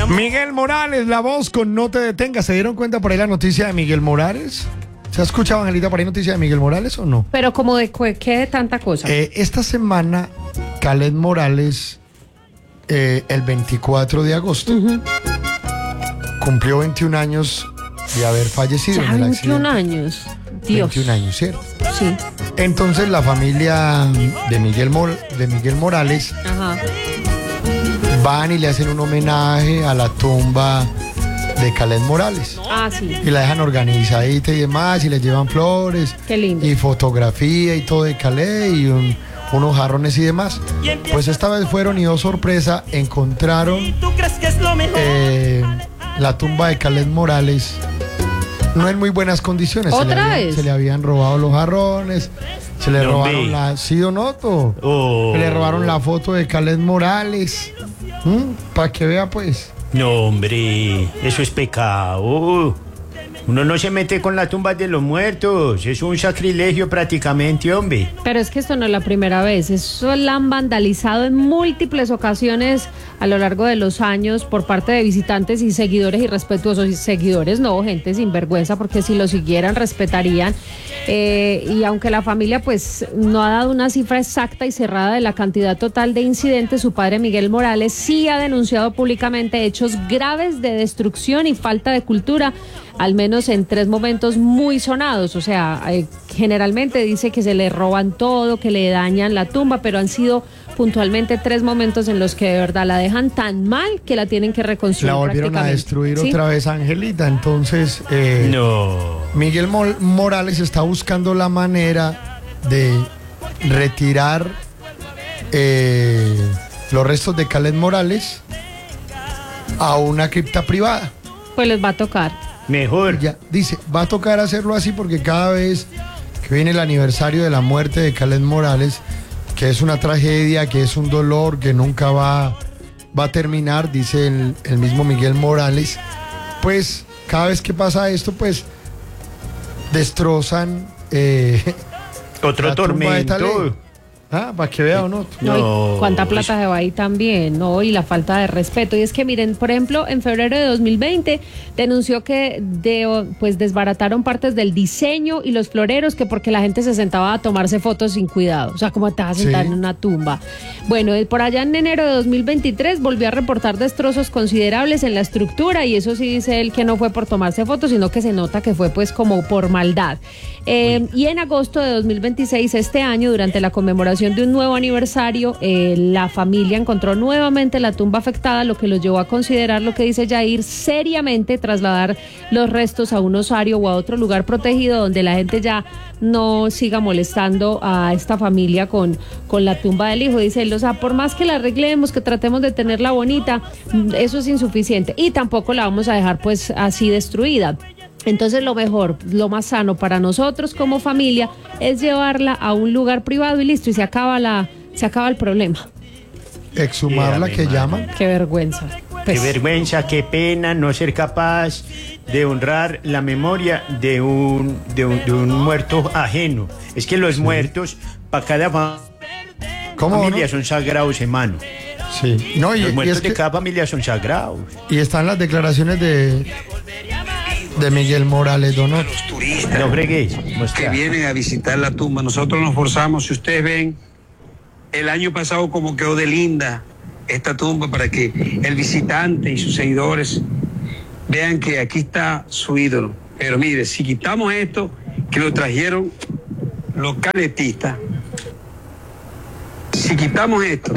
Miguel Morales, la voz con No te detengas. ¿Se dieron cuenta por ahí la noticia de Miguel Morales? ¿Se ha escuchado, Angelita, por ahí noticia de Miguel Morales o no? Pero como de qué de tanta cosa. Esta semana, Kaleth Morales, el 24 de agosto, cumplió 21 años de haber fallecido Ya en el 21 accidente. años. Dios. 21 años, ¿cierto? Sí. Entonces la familia de Miguel Morales Ajá. van y le hacen un homenaje a la tumba de Kaleth Morales. Ah, sí. Y la dejan organizadita y demás, y le llevan flores. Qué lindo. Y fotografía y todo de Kaleth y unos jarrones y demás. Pues esta vez fueron y, oh sorpresa, encontraron la tumba de Kaleth Morales no en muy buenas condiciones. ¿Otra vez? Se le habían robado los jarrones, se le robaron la... ¿Sí o no? Se le robaron la foto de Kaleth Morales. Para que vea, pues. No, hombre, eso es pecado. Uno no se mete con la tumba de los muertos. Es un sacrilegio prácticamente, hombre. Pero es que esto no es la primera vez. Eso la han vandalizado en múltiples ocasiones a lo largo de los años por parte de visitantes y seguidores irrespetuosos. Y seguidores no, gente sin vergüenza, porque si lo siguieran respetarían. Y aunque la familia pues no ha dado una cifra exacta y cerrada de la cantidad total de incidentes, su padre Miguel Morales sí ha denunciado públicamente hechos graves de destrucción y falta de cultura, al menos en 3 momentos muy sonados. O sea, generalmente dice que se le roban todo, que le dañan la tumba, pero han sido puntualmente 3 momentos en los que de verdad la dejan tan mal que la tienen que reconstruir. La volvieron a destruir, ¿sí? Otra vez, Angelita. Entonces, no. Miguel Morales está buscando la manera de retirar los restos de Kaleth Morales a una cripta privada. Pues les va a tocar. Mejor. Ya, dice, va a tocar hacerlo así porque cada vez que viene el aniversario de la muerte de Kaleth Morales, que es una tragedia, que es un dolor que nunca va a terminar, dice el mismo Miguel Morales, pues cada vez que pasa esto, pues destrozan otro tormento. Para que vea o no. No, ¿cuánta plata se va ahí también? No, y la falta de respeto. Y es que miren, por ejemplo, en febrero de 2020 denunció que pues desbarataron partes del diseño y los floreros, que porque la gente se sentaba a tomarse fotos sin cuidado. O sea, como te vas a sentar en una tumba. Bueno, por allá en enero de 2023 volvió a reportar destrozos considerables en la estructura, y eso sí dice él que no fue por tomarse fotos, sino que se nota que fue pues como por maldad. Y en agosto de 2026, este año, durante la conmemoración de un nuevo aniversario, la familia encontró nuevamente la tumba afectada, lo que los llevó a considerar, lo que dice Yair, seriamente trasladar los restos a un osario o a otro lugar protegido donde la gente ya no siga molestando a esta familia con la tumba del hijo. Dice él, o sea, por más que la arreglemos, que tratemos de tenerla bonita, eso es insuficiente, y tampoco la vamos a dejar pues así destruida. Entonces lo mejor, lo más sano para nosotros como familia es llevarla a un lugar privado y listo, y se acaba el problema. Exhumarla, que llaman. Qué vergüenza. Qué vergüenza, qué pena no ser capaz de honrar la memoria de un muerto ajeno. Es que los muertos para cada familia son sagrados, hermano. Sí. No, los muertos de cada familia son sagrados. Y están las declaraciones de Miguel Morales, Los turistas no fregues, que vienen a visitar la tumba. Nosotros nos forzamos, si ustedes ven, el año pasado como quedó de linda esta tumba, para que el visitante y sus seguidores vean que aquí está su ídolo. Pero mire, si quitamos esto, que lo trajeron los caletistas, si quitamos esto,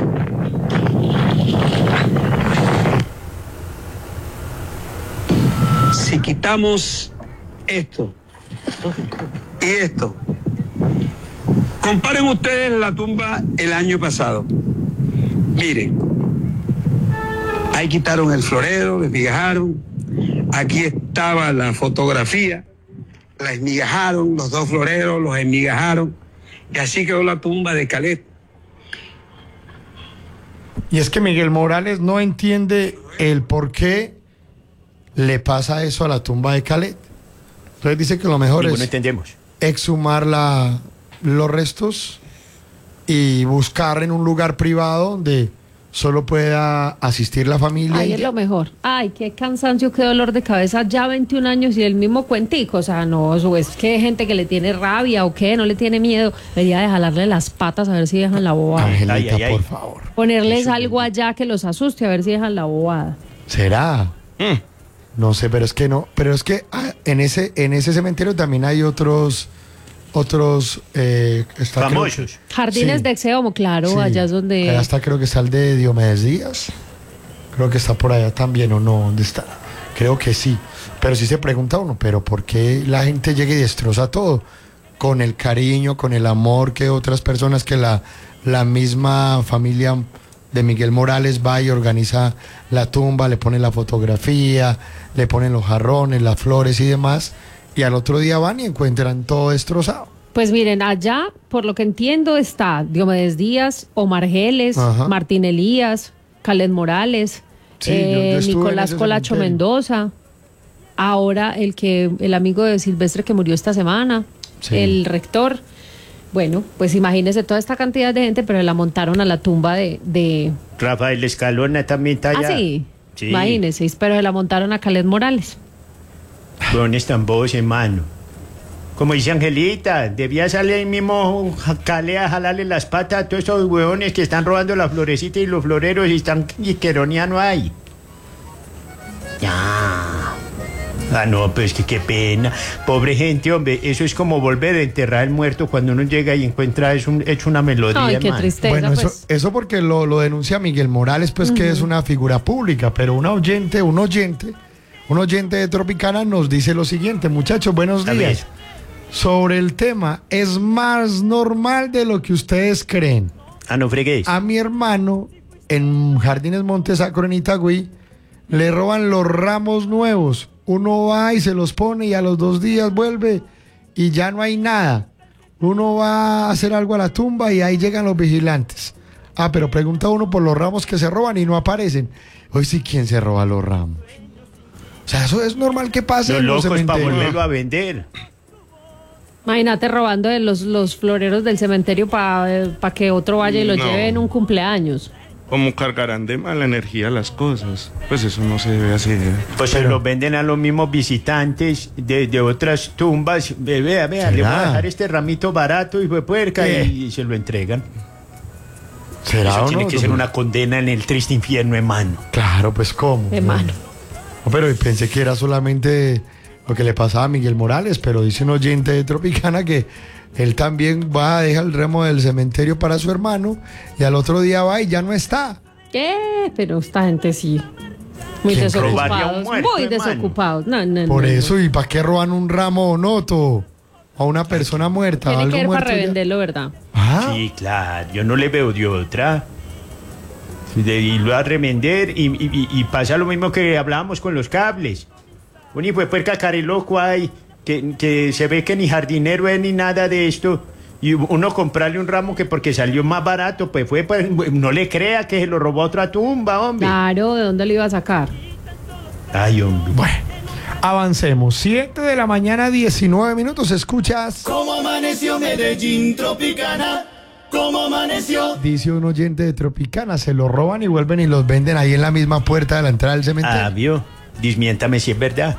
si quitamos esto y esto, comparen ustedes la tumba el año pasado. Miren, ahí quitaron el florero, lo esmigajaron. Aquí estaba la fotografía, la esmigajaron, los 2 floreros los esmigajaron, y así quedó la tumba de Kaleth. Y es que Miguel Morales no entiende el por qué le pasa eso a la tumba de Kaleth. Entonces dice que lo mejor es exhumar los restos y buscar en un lugar privado donde solo pueda asistir la familia. Ahí y es ya. lo mejor. Ay, qué cansancio, qué dolor de cabeza. Ya 21 años y el mismo cuentico. O sea, no, eso es que hay gente que le tiene rabia o qué, no le tiene miedo. Debería de jalarle las patas a ver si dejan la bobada. Angelita, Ay, ay, ay. por favor. Ponerles algo allá que los asuste a ver si dejan la bobada. ¿Será? No sé, pero es que no. Pero es que en ese cementerio también hay otros está, creo que- Famosos. Jardines Sí. de Exeomo, claro, sí, allá es donde... allá está, creo que está el de Diomedes Díaz. Creo que está por allá también, ¿o no? ¿Dónde está? Creo que sí. Pero sí se pregunta uno, ¿pero por qué la gente llega y destroza todo? Con el cariño, con el amor que otras personas, que la misma familia de Miguel Morales va y organiza la tumba, le ponen la fotografía, le ponen los jarrones, las flores y demás, y al otro día van y encuentran todo destrozado. Pues miren, allá, por lo que entiendo, está Diomedes Díaz, Omar Geles, Ajá. Martín Elías, Caled Morales, Sí, yo estuve en Nicolás ese Colacho cementerio. Mendoza, ahora el amigo de Silvestre que murió esta semana, Sí. el rector. Bueno, pues imagínense toda esta cantidad de gente, pero la montaron a la tumba de... Rafael Escalona también está allá. Ah, sí. Sí. Imagínense, pero se la montaron a Caled Morales. Con tambores en mano. Como dice Angelita, debía salir ahí mismo Cale a jalarle las patas a todos esos hueones que están robando la florecita y los floreros y están quiqueroneando ahí. Ya. Ah, no, pues que qué pena. Pobre gente, hombre. Eso es como volver a enterrar al muerto cuando uno llega y encuentra hecho una melodía. Ay, qué hermano. tristeza, Bueno, pues. eso porque lo denuncia Miguel Morales, pues que es una figura pública, pero un oyente de Tropicana nos dice lo siguiente: muchachos, buenos A días. ver. Sobre el tema, es más normal de lo que ustedes creen. Ah, no freguéis. A mi hermano, en Jardines Montesacro, en Itagüí, le roban los ramos nuevos. Uno va y se los pone y a los 2 días vuelve y ya no hay nada. Uno va a hacer algo a la tumba y ahí llegan los vigilantes. Ah, pero pregunta uno por los ramos que se roban y no aparecen. Hoy sí, ¿quién se roba los ramos? O sea, eso es normal que pase Los en los locos para cementerios. volverlo a vender. Imagínate robando de los floreros del cementerio para que otro vaya y lo No. lleve en un cumpleaños. ¿Cómo cargarán de mala energía las cosas? Pues eso no se debe hacer. Pues se los venden a los mismos visitantes de otras tumbas. Vea, le voy a ¿Será? dejar este ramito barato y fue puerca ¿Qué? y se lo entregan. ¿Será Eso o tiene no? que ser una condena en el triste infierno, hermano. Claro, pues ¿cómo? Hermano. No, pero pensé que era solamente lo que le pasaba a Miguel Morales, pero dice un oyente de Tropicana que él también va a dejar el remo del cementerio para su hermano y al otro día va y ya no está. ¿Qué? Pero esta gente sí. Muy ¿Quién robaría desocupados. un muerto, Muy hermano? desocupados. No, Por no, eso, no. ¿y para qué roban un ramo o noto? A una persona muerta. Tiene algo que ver para muerto ya. revenderlo, ¿verdad? Ah, Sí, claro, yo no le veo de otra. Y lo va a revender y pasa lo mismo que hablábamos con los cables. Un hijo de puerca cariloco hay que se ve que ni jardinero es ni nada de esto. Y uno comprarle un ramo que porque salió más barato, pues no le crea que se lo robó a otra tumba, hombre. Claro, ¿de dónde lo iba a sacar? Ay, hombre. bueno. Avancemos. 7 de la mañana, 19 minutos. Escuchas. ¿Cómo amaneció Medellín Tropicana? ¿Cómo amaneció? Dice un oyente de Tropicana, se lo roban y vuelven y los venden ahí en la misma puerta de la entrada del cementerio. Ah, vio. Dismiéntame si es verdad.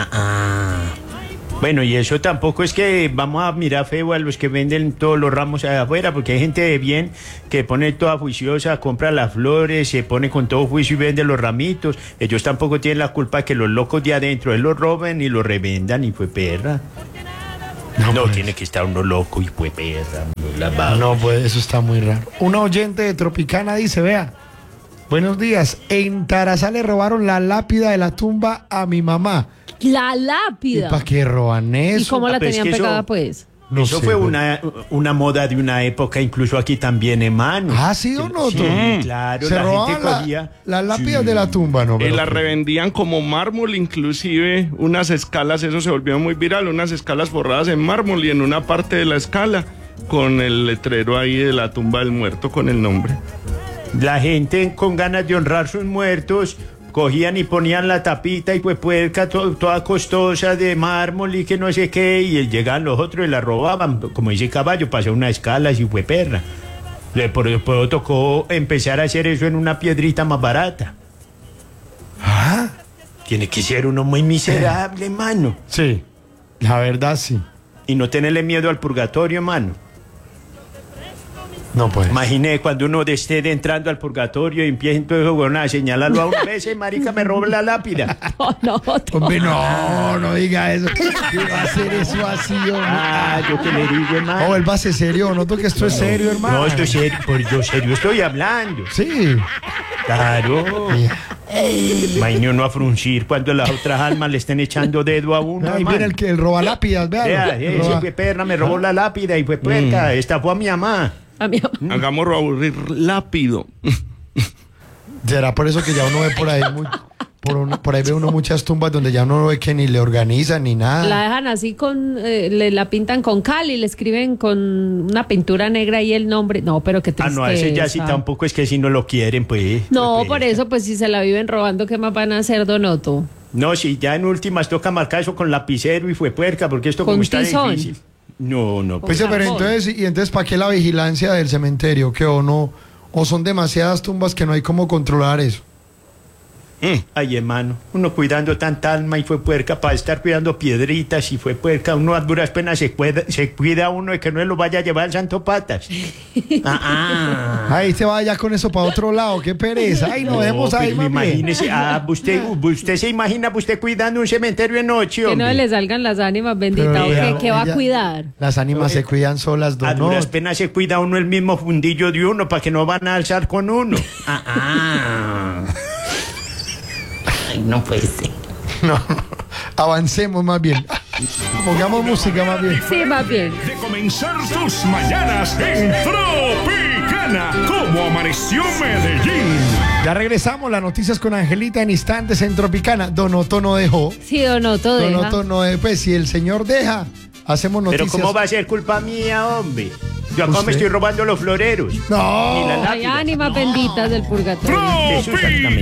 Bueno, y eso tampoco es que vamos a mirar feo a los que venden todos los ramos allá afuera, porque hay gente de bien que pone toda juiciosa, compra las flores, se pone con todo juicio y vende los ramitos. Ellos tampoco tienen la culpa que los locos de adentro los roben y los revendan y fue perra. No, pues. tiene que estar uno loco y fue perra. La vaga. No, pues eso está muy raro. Una oyente de Tropicana dice, vea, buenos días, en Tarazá le robaron la lápida de la tumba a mi mamá. La ¿Y lápida. para qué roban eso? ¿Y cómo la pues es tenían que eso- pegada, pues? No Eso sé, fue güey. una moda de una época, incluso aquí también, hermano. Ah, ¿sí o no? Sí, Tom? claro, Se la robaban gente cogía. las lápidas Sí. de la tumba, ¿no? Y Pero- la revendían como mármol, inclusive unas escalas, eso se volvió muy viral, unas escalas forradas en mármol y en una parte de la escala con el letrero ahí de la tumba del muerto con el nombre. La gente con ganas de honrar sus muertos cogían y ponían la tapita y pues puerca toda costosa de mármol y que no sé qué y llegaban los otros y la robaban, como dice Caballo, pasó una escala y fue perra. Por tocó empezar a hacer eso en una piedrita más barata. ¿Ah? Tiene que ser uno muy miserable, mano. Sí, la verdad sí. Y no tenerle miedo al purgatorio, mano. No pues. Imagine cuando uno esté entrando al purgatorio y empiece entonces bueno, a señalarlo a una vez, marica, me robó la lápida. No, Hombre, no diga eso. ¿Qué va a hacer eso así, hombre? Ah, yo que le digo, hermano. Oh, él va a ser serio, noto que esto es serio, hermano. No, estoy serio, yo serio estoy hablando. Sí. Claro. Imagine uno a fruncir cuando las otras almas le estén echando dedo a uno. Ahí viene el roba lápidas, Vea, véalo. ese fue perra, me robó la lápida y fue puerca. Esta fue a mi mamá. A mi Hagámoslo aburrir lápido. ¿Será por eso que ya uno ve por ahí por ahí ve uno muchas tumbas donde ya uno no ve que ni le organizan ni nada? La dejan así la pintan con cal y le escriben con una pintura negra y el nombre. No, pero qué tristeza. No, ese ya sí tampoco es que si no lo quieren, pues. No, pues, por eso, pues si se la viven robando, ¿qué más van a hacer, Donoto? No, si ya en últimas toca marcar eso con lapicero y fue puerca, porque esto Con como está tizón. difícil. No, Pues, Con pero carbón. entonces, ¿para qué la vigilancia del cementerio? ¿Que o no? ¿O son demasiadas tumbas que no hay cómo controlar eso? Ay, hermano, uno cuidando tanta alma y fue puerca para estar cuidando piedritas y fue puerca, uno a duras penas se cuida uno de que no lo vaya a llevar al Santo Patas. Ahí se va ya con eso para otro lado, qué pereza. Ay, no, dejemos ahí, pues, mami. imagínese, usted se imagina usted cuidando un cementerio de noche, Que no hombre. le salgan las ánimas, bendita. Pero ¿O ya, qué va a ella- cuidar? Las ánimas se cuidan solas, A don. duras penas se cuida uno el mismo fundillo de uno para que no van a alzar con uno. Ay, no puede ser. No, avancemos más bien. Pongamos música más bien. Sí, más bien. De comenzar tus mañanas en Tropicana. ¿Cómo amaneció Medellín? Ya regresamos, las noticias con Angelita en instantes en Tropicana. Donoto no dejó. Sí, Donoto deja. Donoto no dejó. Pues si el señor deja, hacemos Pero noticias. ¿cómo va a ser culpa mía, hombre? Yo acá ¿Usted? me estoy robando los floreros. No. Ni la Hay lápida. ánimas benditas del purgatorio. Eso exactamente.